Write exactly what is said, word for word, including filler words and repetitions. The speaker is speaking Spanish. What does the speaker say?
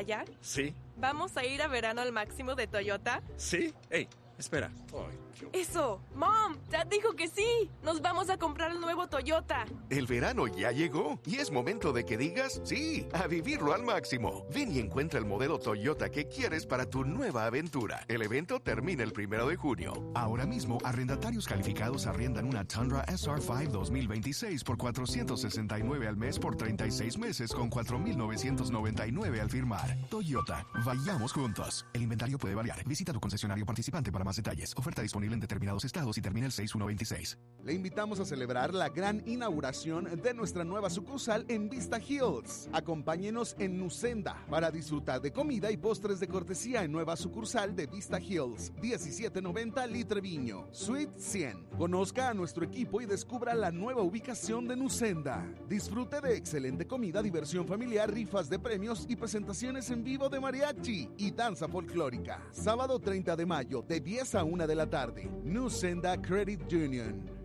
¿Ya? Sí. ¿Vamos a ir a verano al máximo de Toyota? ¿Sí? Ey, espera. Ay, qué... ¡Eso! ¡Mom! ¡Dad dijo que sí! ¡Nos vamos a comprar el nuevo Toyota! El verano ya llegó y es momento de que digas sí, a vivirlo al máximo. Ven y encuentra el modelo Toyota que quieres para tu nueva aventura. El evento termina el primero de junio. Ahora mismo, arrendatarios calificados arriendan una Tundra S R cinco dos mil veintiséis por cuatrocientos sesenta y nueve al mes por treinta y seis meses con cuatro mil novecientos noventa y nueve al firmar. Toyota, vayamos juntos. El inventario puede variar. Visita tu concesionario participante para más detalles. Oferta disponible en determinados estados y termina el seis uno veintiséis. Le invitamos a celebrar la gran inauguración de nuestra nueva sucursal en Vista Hills. Acompáñenos en Nusenda para disfrutar de comida y postres de cortesía en nueva sucursal de Vista Hills, diecisiete noventa Litreviño, Suite cien. Conozca a nuestro equipo y descubra la nueva ubicación de Nusenda. Disfrute de excelente comida, diversión familiar, rifas de premios y presentaciones en vivo de mariachi y danza folclórica. Sábado treinta de mayo de diez a una de la tarde. Nusenda Credit Union.